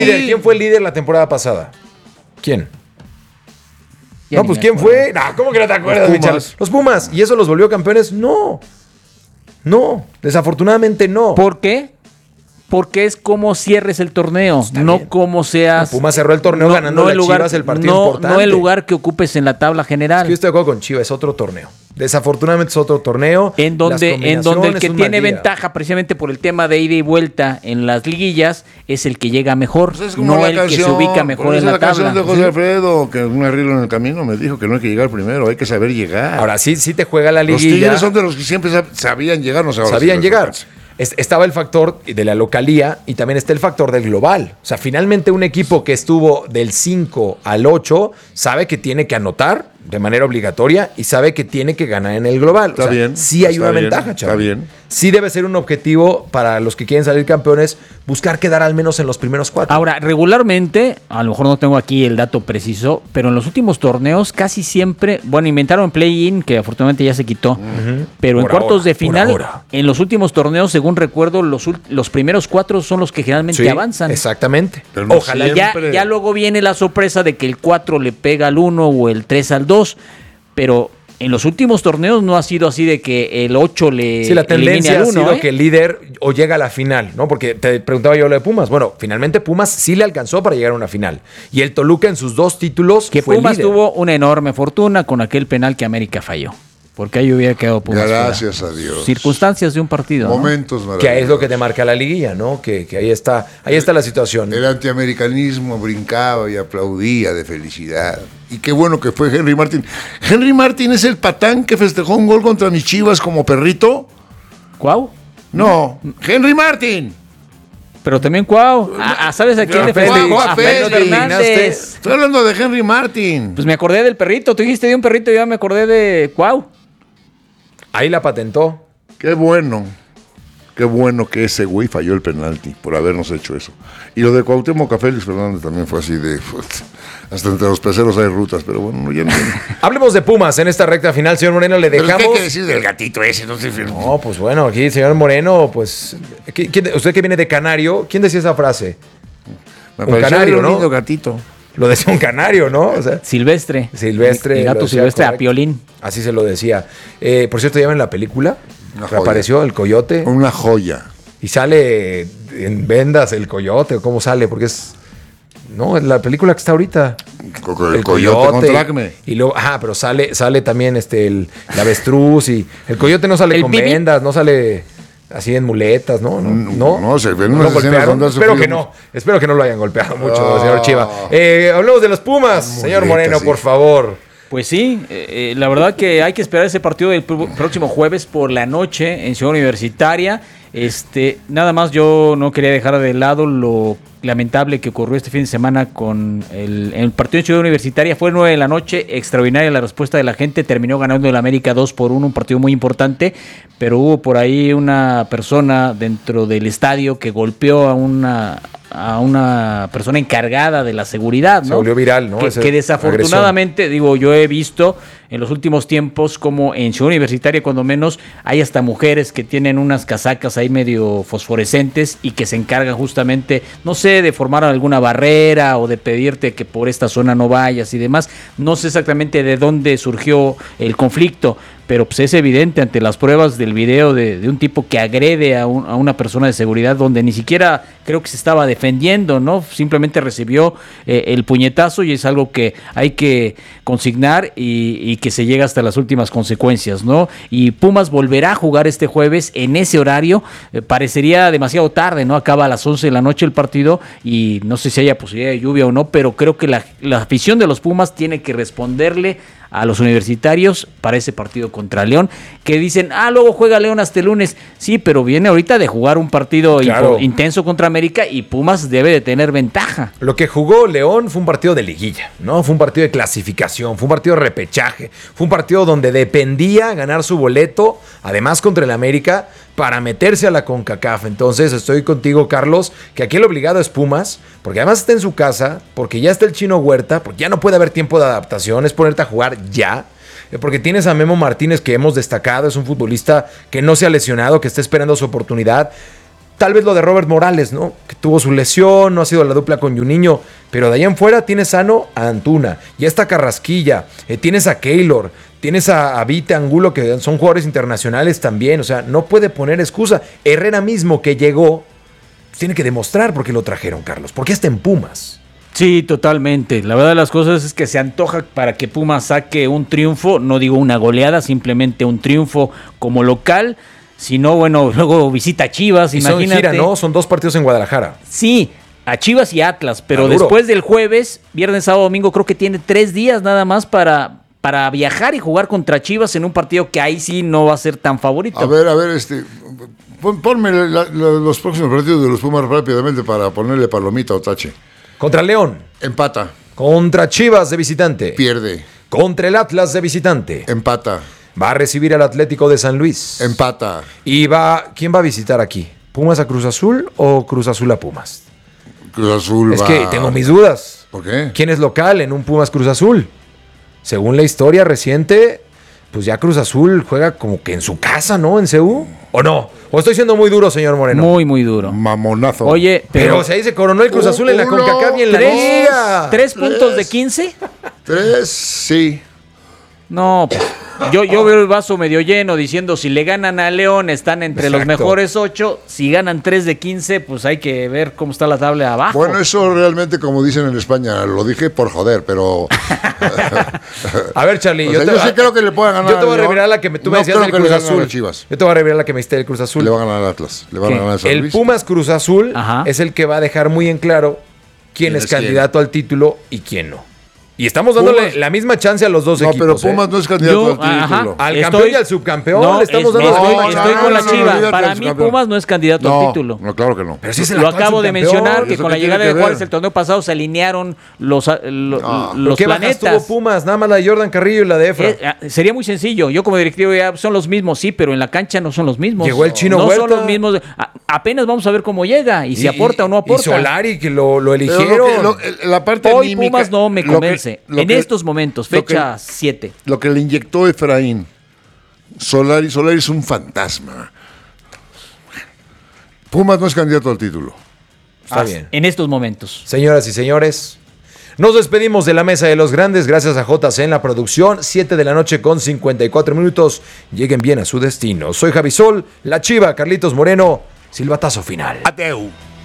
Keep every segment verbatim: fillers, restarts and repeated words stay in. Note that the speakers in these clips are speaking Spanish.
¿Quién fue el líder la temporada pasada? ¿Quién? No, pues ¿quién fue? No, ¿cómo que no te acuerdas, Los Michal? Pumas. Los Pumas. ¿Y eso los volvió campeones? No. No. Desafortunadamente no. ¿Por qué? Porque es como cierres el torneo, Está no bien. como seas. No, Pumas cerró el torneo ganando a Chivas el partido no, importante. No el lugar que ocupes en la tabla general. Es que yo estoy de acuerdo con Chivas, es otro torneo. Desafortunadamente es otro torneo. En donde, en donde el que un tiene mal día. ventaja precisamente por el tema de ida y vuelta en las liguillas es el que llega mejor, Pues es como no la el canción, que se ubica mejor por en eso la, la canción tabla. de José Alfredo, que un arreglo en el camino me dijo que no hay que llegar primero, hay que saber llegar. Ahora sí, sí te juega la Los liguilla. Tigres son de los que siempre sab- sabían llegar, no sé ahora Sabían si les llegar. alcanza. Es- Estaba el factor de la localía y también está el factor del global. O sea, finalmente un equipo que estuvo del cinco al ocho sabe que tiene que anotar de manera obligatoria y sabe que tiene que ganar en el global. Está o sea, bien, sí hay está una bien, ventaja, está chaval. bien. Sí debe ser un objetivo para los que quieren salir campeones, buscar quedar al menos en los primeros cuatro. Ahora, regularmente, a lo mejor no tengo aquí el dato preciso, pero en los últimos torneos casi siempre, bueno, inventaron play-in, que afortunadamente ya se quitó, pero en Por cuartos ahora, de por final, ahora. en los últimos torneos, según recuerdo, los, ul- los primeros cuatro son los que generalmente Sí, avanzan. Exactamente. Pero no Ojalá siempre. ya. Ya, ya luego viene la sorpresa de que el cuatro le pega al uno o el tres al dos, pero en los últimos torneos no ha sido así de que el ocho le Sí, la elimine tendencia al ha uno, sido ¿eh? que el líder o llega a la final, ¿no? Porque te preguntaba yo lo de Pumas. Bueno, finalmente Pumas sí le alcanzó para llegar a una final. Y el Toluca en sus dos títulos Que fue Pumas líder. tuvo una enorme fortuna con aquel penal que América falló. Porque ahí hubiera quedado Pumas fuera. Gracias a Dios. Circunstancias de un partido, ¿no? Momentos maravillosos. Que es lo que te marca la liguilla, ¿no? Que, que ahí está, ahí está la situación. El antiamericanismo brincaba y aplaudía de felicidad. Y qué bueno que fue Henry Martin. Henry Martin es el patán que festejó un gol contra mis Chivas como perrito. ¿Cuau? No, Henry Martin. Pero también Cuau. Ah, ah, ¿sabes a quién le Cuau, festejó? Cuau, A Fede, Fernando te Hernández. Estoy hablando de Henry Martin. Pues me acordé del perrito. Tú dijiste de un perrito y yo me acordé de Cuau. Ahí la patentó. Qué bueno. Qué bueno que ese güey falló el penalti por habernos hecho eso. Y lo de Cuauhtémoc a Félix Fernández también fue así de... Hasta entre los peceros hay rutas, pero bueno, ya no... Hablemos de Pumas en esta recta final, señor Moreno. Le Pero ¿qué hay dejamos. que decir del gatito ese? No sé, No, pues bueno, aquí, señor Moreno, pues. ¿qui- quién- usted que viene de Canario, ¿quién decía esa frase? me un pareció canario, un ¿no? lindo gatito. Lo decía un canario, ¿no? O sea, Silvestre. Silvestre. El lo gato decía Silvestre a correcto. Piolín. Así se lo decía. Eh, por cierto, ya ven la película. Una joya. Reapareció el coyote. Una joya. Y sale en vendas el coyote. ¿Cómo sale? Porque es. No, es la película que está ahorita. El, el coyote, con Tracme. Y luego, ajá, pero sale, sale también este el, el avestruz y el coyote no sale ¿El con Bibi? vendas, no sale así en muletas, ¿no? No, No, no, no, se ven lo unas escenas golpearon. donde ha Espero que sufrido no, espero que no lo hayan golpeado mucho, Ah. señor Chiva. Eh, hablemos de los Pumas, Muletas, señor Moreno, sí. por favor. Pues sí, eh, eh, la verdad que hay que esperar ese partido del pr- próximo jueves por la noche en Ciudad Universitaria. Este, nada más yo no quería dejar de lado lo lamentable que ocurrió este fin de semana con el, el partido en Ciudad Universitaria. Fue nueve de la noche, extraordinaria la respuesta de la gente, terminó ganando el América dos por uno, un partido muy importante, pero hubo por ahí una persona dentro del estadio que golpeó a una a una persona encargada de la seguridad, ¿no? Se volvió viral, ¿no? Que, Esa que desafortunadamente, digo, yo he visto en los últimos tiempos como en Ciudad Universitaria, cuando menos, hay hasta mujeres que tienen unas casacas ahí medio fosforescentes y que se encargan justamente, no sé, de formar alguna barrera o de pedirte que por esta zona no vayas y demás. No sé exactamente de dónde surgió el conflicto, pero pues es evidente ante las pruebas del video de, de un tipo que agrede a, un- a una persona de seguridad donde ni siquiera creo que se estaba defendiendo, ¿no? Simplemente recibió eh, el puñetazo y es algo que hay que consignar y, y que se llega hasta las últimas consecuencias, ¿no? Y Pumas volverá a jugar este jueves en ese horario, eh, parecería demasiado tarde, ¿no? Acaba a las once de la noche el partido y no sé si haya posibilidad de lluvia o no, pero creo que la, la afición de los Pumas tiene que responderle a los universitarios para ese partido contra León, que dicen, ah, luego juega León hasta el lunes. Sí, pero viene ahorita de jugar un partido Claro. impo- intenso contra América y Pumas debe de tener ventaja. Lo que jugó León fue un partido de liguilla, ¿no? Fue un partido de clasificación, fue un partido de repechaje, fue un partido donde dependía ganar su boleto, además contra el América, para meterse a la CONCACAF. Entonces estoy contigo, Carlos, que aquí el obligado es Pumas, porque además está en su casa, porque ya está el Chino Huerta, porque ya no puede haber tiempo de adaptación, es ponerte a jugar ya. Eh, Porque tienes a Memo Martínez, que hemos destacado, es un futbolista que no se ha lesionado, que está esperando su oportunidad. tal vez lo de Robert Morales, ¿no? Que tuvo su lesión, no ha sido la dupla con Juninho, pero de ahí en fuera tienes sano a Antuna, ya está Carrasquilla, eh, tienes a Keylor, tienes a, a Vite Angulo, que son jugadores internacionales también, o sea, no puede poner excusa. Herrera mismo que llegó, pues tiene que demostrar por qué lo trajeron, Carlos, porque está en Pumas. Sí, totalmente. La verdad de las cosas es que se antoja para que Pumas saque un triunfo, no digo una goleada, simplemente un triunfo como local. Si no, bueno, luego visita a Chivas, Y imagínate. son gira, ¿no? Son dos partidos en Guadalajara. Sí, a Chivas y Atlas, pero Maduro. después del jueves, viernes, sábado, domingo, creo que tiene tres días nada más para, para viajar y jugar contra Chivas en un partido que ahí sí no va a ser tan favorito. A ver, a ver, este... pon- Ponme la- la- los próximos partidos de los Pumas rápidamente para ponerle palomita o tache. Contra León, Empata, contra Chivas de visitante, pierde, contra el Atlas de visitante, empata, va a recibir al Atlético de San Luis. empata. Y va, ¿quién va a visitar aquí? ¿Pumas a Cruz Azul o Cruz Azul a Pumas? Cruz Azul Es va- que tengo mis dudas. ¿Por qué? ¿Quién es local en un Pumas Cruz Azul? Según la historia reciente, pues ya Cruz Azul juega como que en su casa, ¿no? En C U. ¿O no? ¿O estoy siendo muy duro, señor Moreno? Muy, muy duro. Mamonazo. Oye, Pero, pero, o sea, ahí se coronó el Cruz Azul en la Uno, CONCACAF y en la tres, Liga. tres puntos de quince. Tres, sí. No, pues, yo, yo veo el vaso medio lleno diciendo si le ganan a León están entre los Exacto. mejores ocho, si ganan tres de quince, pues hay que ver cómo está la tabla abajo. Bueno, eso realmente, como dicen en España, lo dije por joder, pero... A ver, Charlie, O sea, yo sí creo que le puedan ganar Yo te voy a al León. revelar la que me, tú me No decías creo del que le Cruz ganen a Azul. Chivas. Yo te voy a revelar la que me diste del Cruz Azul. Le van a ganar al Atlas, le van ¿Qué? a ganar al San El Luis. Pumas Cruz Azul Ajá. es el que va a dejar muy en claro quién, ¿Quién es es quién? candidato al título y quién no. Y estamos dándole Pumas- la misma chance a los dos No, equipos. pero Pumas ¿eh? no es candidato Yo, al ajá. título. Al Estoy- campeón y al subcampeón No, le estamos es- dando la estoy, misma no, estoy chance. con la no, no, Chiva. olvídate Para del mí subcampeón. Pumas no es candidato No, al título. no, claro que no. Pero sí es el Lo actual acabo de subcampeón. mencionar que ¿Eso con qué la tiene llegada que de Juárez ver? el torneo pasado se alinearon los, lo- No. los ¿Qué bajas tuvo planetas. Pumas? Nada más la de Jordan Carrillo y la de Efra. Eh, eh, sería muy sencillo. Yo como directivo ya son los mismos, sí, pero en la cancha no son los mismos. Llegó el Chino No Huerta. son los mismos. A- apenas vamos a ver cómo llega y si aporta o no aporta. Y Solari, que lo, lo Pero eligieron. lo que- lo- la parte Hoy anímica- Pumas no me lo que- convence. lo en que- estos momentos, lo que- fecha siete. Lo que le inyectó Efraín, Solari, Solari es un fantasma. Pumas no es candidato al título. Está bien. En estos momentos. Señoras y señores, nos despedimos de la Mesa de los Grandes. Gracias a J C en la producción. siete de la noche con cincuenta y cuatro minutos. Lleguen bien a su destino. Soy Javisol, la Chiva, Carlitos Moreno. Silbatazo final. Ateu.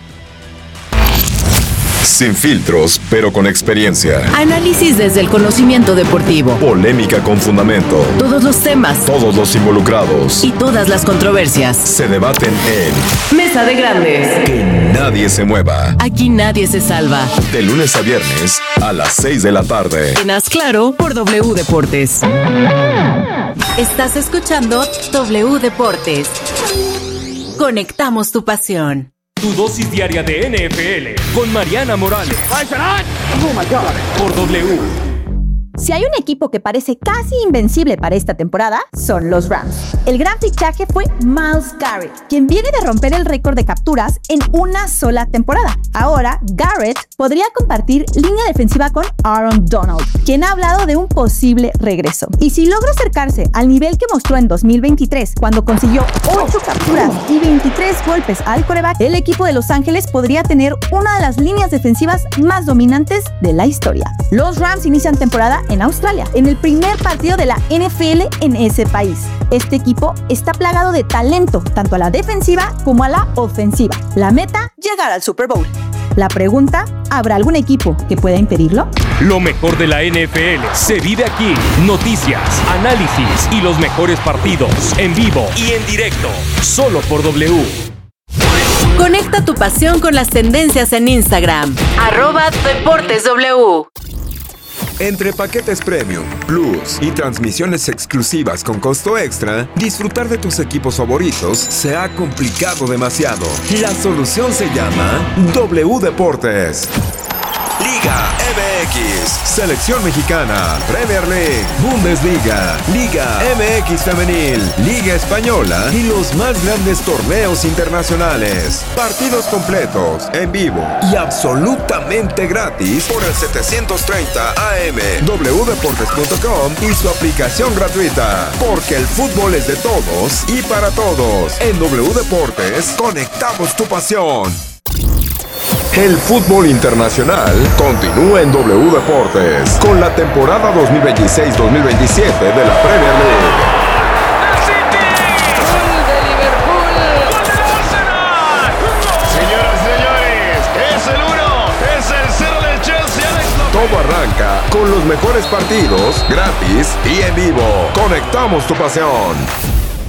Sin filtros, pero con experiencia. Análisis desde el conocimiento deportivo. Polémica con fundamento. Todos los temas Todos los involucrados y todas las controversias. se debaten en Mesa de Grandes. Que Nadie se mueva. Aquí nadie se salva. De lunes a viernes a las seis de la tarde. En Haz Claro por W Deportes. Estás escuchando W Deportes. Conectamos tu pasión. Tu dosis diaria de N F L con Mariana Morales. Por W. Si hay un equipo que parece casi invencible para esta temporada, son los Rams. El gran fichaje fue Myles Garrett, quien viene de romper el récord de capturas en una sola temporada. Ahora, Garrett podría compartir línea defensiva con Aaron Donald, quien ha hablado de un posible regreso. Y si logra acercarse al nivel que mostró en dos mil veintitrés, cuando consiguió ocho capturas y veintitrés golpes al quarterback, el equipo de Los Ángeles podría tener una de las líneas defensivas más dominantes de la historia. Los Rams inician temporada en Australia, en el primer partido de la N F L en ese país. Este equipo está plagado de talento, tanto a la defensiva como a la ofensiva. La meta, llegar al Super Bowl. La pregunta, ¿habrá algún equipo que pueda impedirlo? Lo mejor de la N F L se vive aquí. Noticias, análisis y los mejores partidos en vivo y en directo. Solo por W. Conecta tu pasión con las tendencias en Instagram. Arroba Deportes W. Entre paquetes premium, plus y transmisiones exclusivas con costo extra, disfrutar de tus equipos favoritos se ha complicado demasiado. La solución se llama W Deportes. Liga M X, Selección Mexicana, Premier League, Bundesliga, Liga M X Femenil, Liga Española y los más grandes torneos internacionales. Partidos completos, en vivo y absolutamente gratis por el setecientos treinta A M, w deportes punto com y su aplicación gratuita. Porque el fútbol es de todos y para todos. En W Deportes, conectamos tu pasión. El fútbol internacional continúa en W Deportes con la temporada dos mil veintiséis dos mil veintisiete de la Premier League. Todo arranca con los mejores partidos, gratis y en vivo. Conectamos tu pasión.